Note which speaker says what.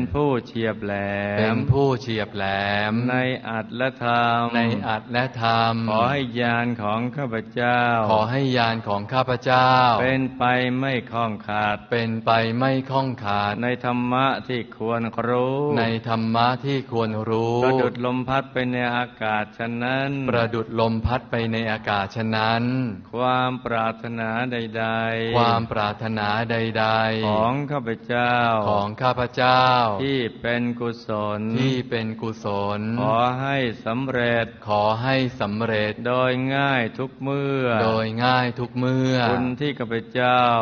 Speaker 1: ผู้เฉียบแหลม
Speaker 2: เป็นผู้เฉียบแหลม
Speaker 1: ในอัตและธรรม
Speaker 2: ในอัตและธรรม
Speaker 1: ขอให้ญาณของข้าพเจ้า
Speaker 2: ขอให้ญาณของข้าพเจ้า
Speaker 1: เป็นไปไม่ข้องขาด
Speaker 2: เป็นไปไม่ข้องขาด
Speaker 1: ในธรรมะที่ควรรู้
Speaker 2: ในธรรมะที่ควรรู้
Speaker 1: ประดุจลมพัดไปในอากาศฉะนั้น
Speaker 2: ประดุจลมพัดไปในอากาศฉะนั้น
Speaker 1: ความปรารถนาใดๆ
Speaker 2: ความปรารถนาใดๆ
Speaker 1: ของข้าพเจ้า
Speaker 2: ของข้าพเจ้า
Speaker 1: ที่เป็นกุศล
Speaker 2: ที่เป็นกุศล
Speaker 1: ขอให้สำเร็จ
Speaker 2: ขอให้สำเร็จ
Speaker 1: โดยง่ายทุกเมื่อ
Speaker 2: โดยง่ายทุกเมื่อ
Speaker 1: บุญที่ข้าพเจ้า